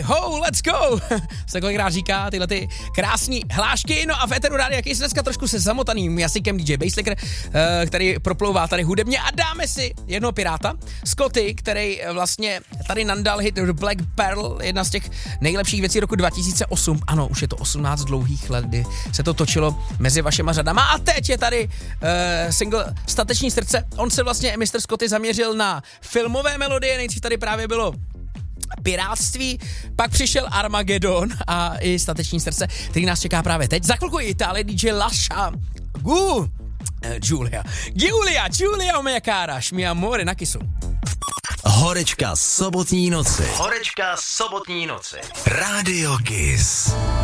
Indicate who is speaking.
Speaker 1: ho, let's go, se kolikrát říká tyhle ty krásný hlášky. No a v éteru Rádia Kiss dneska trošku se zamotaným jazykem DJ Basslicker, který proplouvá tady hudebně, a dáme si jednoho piráta, Scotty, který vlastně tady nandal hit Black Pearl, jedna z těch nejlepších věcí roku 2008. Ano, už je to 18 dlouhých let, kdy se to točilo mezi vašima řadama. A teď je tady single Stateční srdce. On se vlastně, Mr. Scotty, zaměřil na filmové melodie, nejdřív tady právě bylo pirátství, pak přišel Armageddon a i Stateční srdce, který nás čeká právě teď. Za chvilku Itálie, DJ Lascia, Giulia Omejakáraš, mi amore na Kissu.
Speaker 2: Horečka sobotní noci. Rádio Kiss.